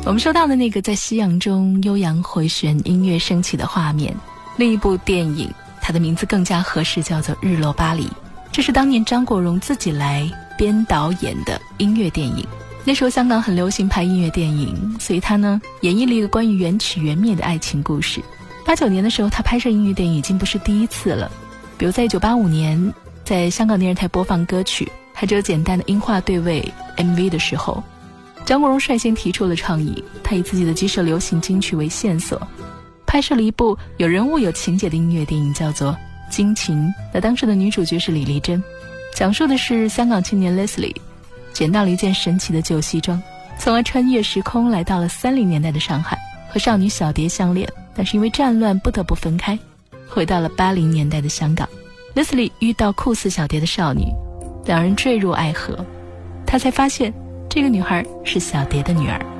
我们收到的那个在夕阳中悠扬回旋音乐升起的画面，另一部电影它的名字更加合适，叫做《日落巴黎》。这是当年张国荣自己来编导演的音乐电影。那时候香港很流行拍音乐电影，所以他呢演绎了一个关于缘起缘灭的爱情故事。89年的时候，他拍摄音乐电影已经不是第一次了，比如在1985年在香港电视台播放歌曲还只有简单的音画对位 MV 的时候，张国荣率先提出了创意，他以自己的几首流行金曲为线索，拍摄了一部有人物有情节的音乐电影，叫做《惊情》。那当时的女主角是李丽珍，讲述的是香港青年 Leslie 捡到了一件神奇的旧西装，从而穿越时空来到了30年代的上海，和少女小蝶相恋，但是因为战乱不得不分开，回到了80年代的香港。 Leslie 遇到酷似小蝶的少女，两人坠入爱河，他才发现这个女孩是小蝶的女儿。